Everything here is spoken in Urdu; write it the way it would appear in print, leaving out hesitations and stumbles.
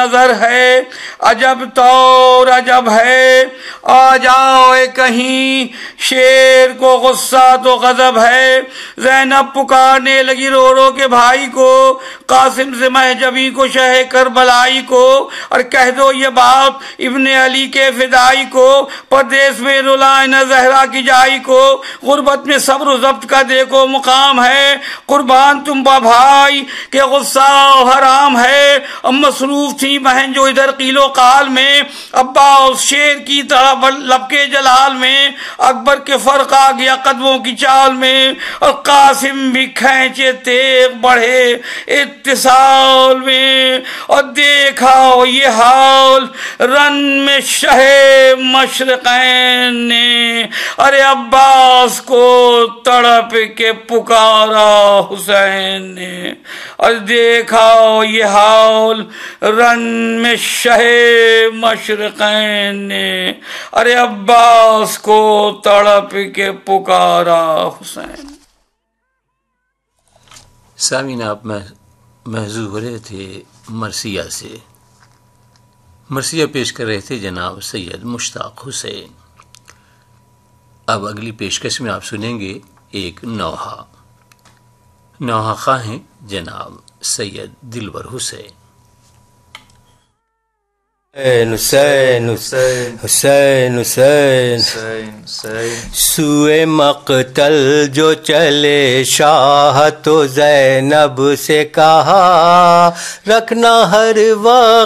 نظر ہے، عجب طور عجب ہے، آ جاؤ کہیں شیر کو غصہ تو غضب ہے۔ زینب پکارنے لگی رو رو کے بھائی کو، قاسم سے مہجبی کو، شہ کربلائی کو، اور کہہ دو یہ بات ابن علی کے فدائی کو، پردیس میں رلائے نہ زہرا کی جائی کو، غربت میں صبر و ضبط کا دیکھو مقام ہے، قربان تم با بھائی کہ غصہ حرام ہے۔ اب مصروف تھی بہن جو ادھر قیل و قال میں، عباس شیر کی طرح لب کے جلال میں، اکبر کے فرق آ گیا قدموں کی چال میں، اور قاسم بھی کھینچے تیغ بڑھے اتصال میں، اور دیکھا یہ حال رن میں شہ مشرقین نے، ارے عباس کو تڑپ کے پکارا حسین نے، اور دیکھا یہ حال رن میں شہ مشرقین نے، ارے عباس کو تڑپ کے پکارا حسین۔ سامعین، آپ محظوظ ہو رہے تھے مرثیہ سے، مرثیہ پیش کر رہے تھے جناب سید مشتاق حسین۔ اب اگلی پیشکش میں آپ سنیں گے ایک نوحہ، نوحہ خواں ہیں جناب سید دلور حسین۔ حسین حسین حسین حسین سوئے مقتل جو چلے شاہ تو زینب سے کہا رکھنا ہر وقت